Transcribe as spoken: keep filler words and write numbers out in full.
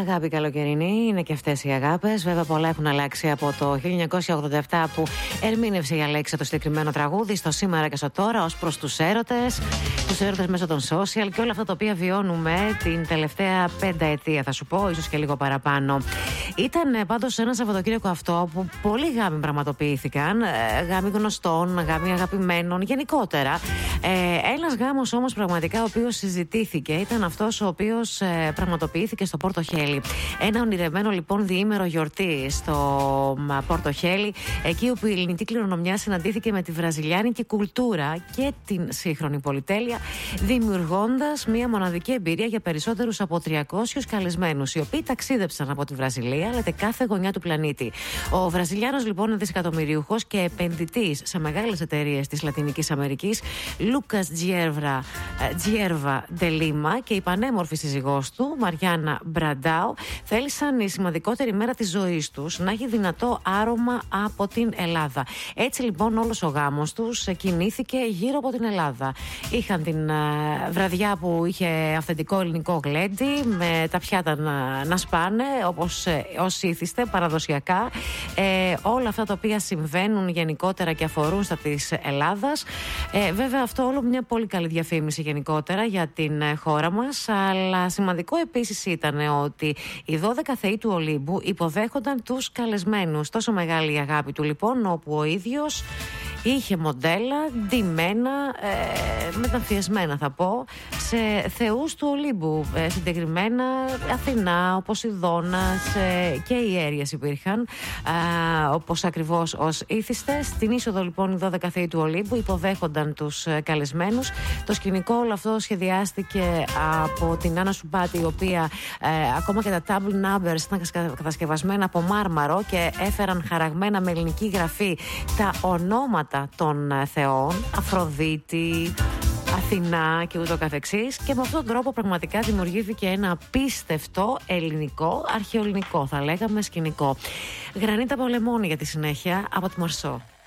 Αγάπη καλοκαιρινή, είναι και αυτές οι αγάπες. Βέβαια, πολλά έχουν αλλάξει από το χίλια εννιακόσια ογδόντα επτά που ερμήνευσε η Αλέξα το συγκεκριμένο τραγούδι, στο σήμερα και στο τώρα, ως προς τους έρωτες, τους έρωτες μέσω των social και όλα αυτά τα οποία βιώνουμε την τελευταία πενταετία, θα σου πω, ίσως και λίγο παραπάνω. Ήταν πάντως ένα Σαββατοκύριακο αυτό που πολλοί γάμοι πραγματοποιήθηκαν. Γάμοι γνωστών, γάμοι αγαπημένων, γενικότερα. Ε, ένας γάμος όμως πραγματικά ο οποίος συζητήθηκε ήταν αυτός ο οποίος ε, πραγματοποιήθηκε στο Πόρτο Χέλι. Ένα ονειρεμένο λοιπόν διήμερο γιορτή στο Πόρτο Χέλι, εκεί όπου η ελληνική κληρονομιά συναντήθηκε με τη βραζιλιάνικη κουλτούρα και την σύγχρονη πολυτέλεια, δημιουργώντας μια μοναδική εμπειρία για περισσότερους από τριακόσιους καλεσμένους, οι οποίοι ταξίδεψαν από τη Βραζιλία αλλά και κάθε γωνιά του πλανήτη. Ο Βραζιλιάνος λοιπόν είναι δισεκατομμυριούχος και επενδυτής σε μεγάλες εταιρείες της Λατινικής Αμερικής, Λούκας Τζιέρβα Ντελίμα, και η πανέμορφη σύζυγός του, Μαριάννα Μπραντάου, θέλησαν η σημαντικότερη μέρα της ζωής τους να έχει δυνατό άρωμα από την Ελλάδα. Έτσι λοιπόν όλος ο γάμος τους κινήθηκε γύρω από την Ελλάδα. Είχαν την uh, βραδιά που είχε αυθεντικό ελληνικό γλέντι, με τα πιάτα να, να σπάνε όπως ε, ως ήθιστε παραδοσιακά, ε, όλα αυτά τα οποία συμβαίνουν γενικότερα και αφορούν στα της Ελλάδας. Ε, βέβαια αυτό όλο μια πολύ καλή διαφήμιση γενικότερα για την ε, χώρα μας, αλλά σημαντικό επίσης ήταν ότι οι δώδεκα θεοί του Ολύμπου υποδέχονταν τους καλεσμένους. Τόσο μεγάλη η αγάπη του λοιπόν, όπου ο ίδιος είχε μοντέλα ντυμένα, ε, μεταμφιεσμένα θα πω, σε θεούς του Ολύμπου. Ε, συγκεκριμένα Αθηνά, ο Ποσειδώνας ε, και οι Έριες υπήρχαν, ε, όπως ακριβώς ως ήθιστε. Στην είσοδο λοιπόν οι δώδεκα θεοί του Ολύμπου υποδέχονταν τους ε, καλεσμένους. Το σκηνικό όλο αυτό σχεδιάστηκε από την Άννα Σουμπάτη, η οποία ε, ακόμα και τα table numbers ήταν κατασκευασμένα από μάρμαρο και έφεραν χαραγμένα με ελληνική γραφή τα ονόματα των θεών, Αφροδίτη, Αθηνά και ούτω καθεξής, και με αυτόν τον τρόπο πραγματικά δημιουργήθηκε ένα απίστευτο ελληνικό, αρχαιοελληνικό θα λέγαμε σκηνικό. Γρανίτα Πολεμώνη για τη συνέχεια από τη Μαρσό.